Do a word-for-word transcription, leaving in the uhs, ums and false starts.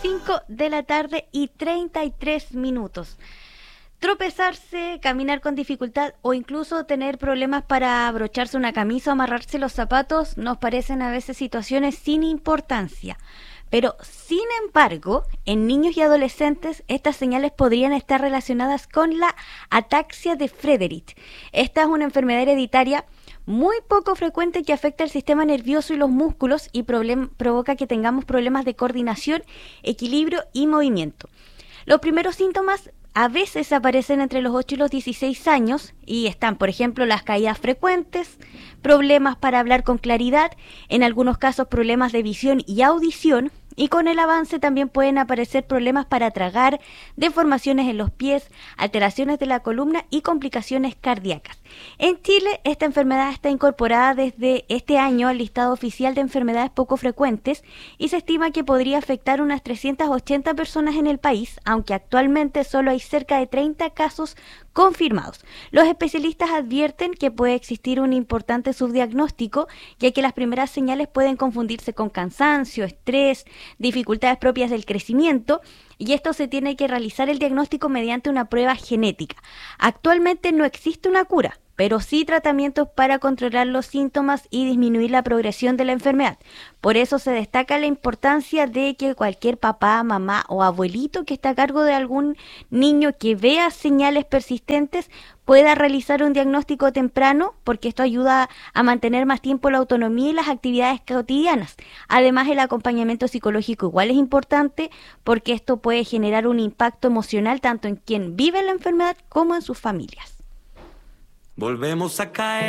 cinco de la tarde y treinta y tres minutos. Tropezarse, caminar con dificultad o incluso tener problemas para abrocharse una camisa o amarrarse los zapatos nos parecen a veces situaciones sin importancia. Pero, sin embargo, en niños y adolescentes estas señales podrían estar relacionadas con la ataxia de Friedreich. Esta es una enfermedad hereditaria muy poco frecuente que afecta al sistema nervioso y los músculos y problem- provoca que tengamos problemas de coordinación, equilibrio y movimiento. Los primeros síntomas a veces aparecen entre los ocho y los dieciséis años y están, por ejemplo, las caídas frecuentes, problemas para hablar con claridad, en algunos casos problemas de visión y audición, y con el avance también pueden aparecer problemas para tragar, deformaciones en los pies, alteraciones de la columna y complicaciones cardíacas. En Chile, esta enfermedad está incorporada desde este año al listado oficial de enfermedades poco frecuentes y se estima que podría afectar unas trescientas ochenta personas en el país, aunque actualmente solo hay cerca de treinta casos confirmados. Los especialistas advierten que puede existir un importante subdiagnóstico, ya que las primeras señales pueden confundirse con cansancio, estrés, dificultades propias del crecimiento, y esto se tiene que realizar el diagnóstico mediante una prueba genética. Actualmente no existe una cura, pero sí tratamientos para controlar los síntomas y disminuir la progresión de la enfermedad. Por eso se destaca la importancia de que cualquier papá, mamá o abuelito que está a cargo de algún niño que vea señales persistentes pueda realizar un diagnóstico temprano, porque esto ayuda a mantener más tiempo la autonomía y las actividades cotidianas. Además, el acompañamiento psicológico igual es importante, porque esto puede generar un impacto emocional tanto en quien vive la enfermedad como en sus familias. Volvemos a caer.